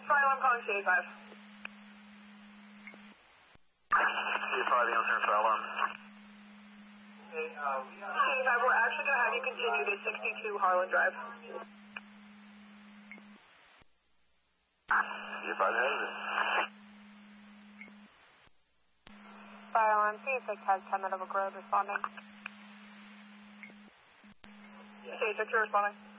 Fire alarm calling CA5. CA5, the answer, fire alarm. Okay, CA5, we're actually going to have you continue to 62 Harlan Drive. CA5 has it. Fire alarm, CA6 has 10 Meadowbrook Road responding. CA6 responding.